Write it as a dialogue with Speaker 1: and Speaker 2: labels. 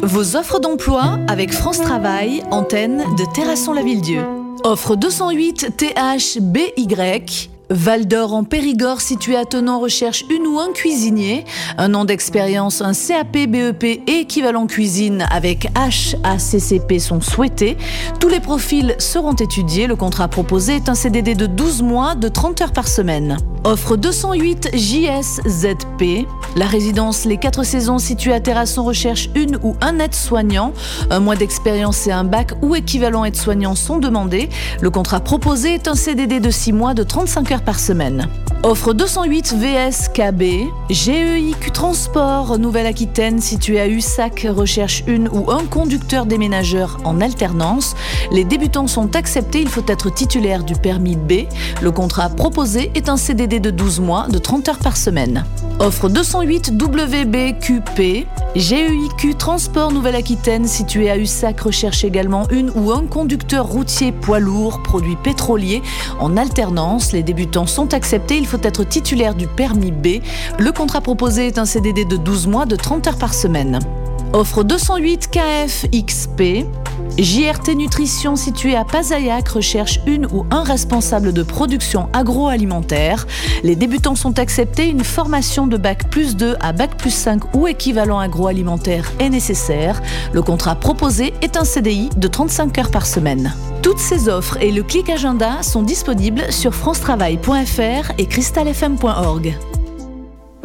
Speaker 1: Vos offres d'emploi avec France Travail, antenne de Terrasson-Lavilledieu. Offre 208 THBY. Val d'Or en Périgord, situé à Thonon, recherche une ou un cuisinier. Un an d'expérience, un CAP, BEP et équivalent cuisine avec HACCP sont souhaités. Tous les profils seront étudiés. Le contrat proposé est un CDD de 12 mois de 30 heures par semaine. Offre 208 JSZP. La résidence Les 4 Saisons, située à Terrasson, recherche une ou un aide-soignant. Un mois d'expérience et un bac ou équivalent aide-soignant sont demandés. Le contrat proposé est un CDD de 6 mois de 35 heures par semaine. Offre 208 VSKB. GEIQ Transport Nouvelle-Aquitaine, situé à Ussac, recherche une ou un conducteur déménageur en alternance. Les débutants sont acceptés, il faut être titulaire du permis B. Le contrat proposé est un CDD de 12 mois de 30 heures par semaine. Offre 208 WBQP. GEIQ Transport Nouvelle-Aquitaine, situé à Ussac, recherche également une ou un conducteur routier poids lourd, produits pétroliers en alternance. Les débutants sont acceptés, il faut être titulaire du permis B. Le contrat proposé est un CDD de 12 mois de 30 heures par semaine. Offre 208 KFXP. JRT Nutrition, située à Pazaillac, recherche une ou un responsable de production agroalimentaire. Les débutants sont acceptés. Une formation de Bac plus 2 à Bac plus 5 ou équivalent agroalimentaire est nécessaire. Le contrat proposé est un CDI de 35 heures par semaine. Toutes ces offres et le clic agenda sont disponibles sur francetravail.fr et crystalfm.org.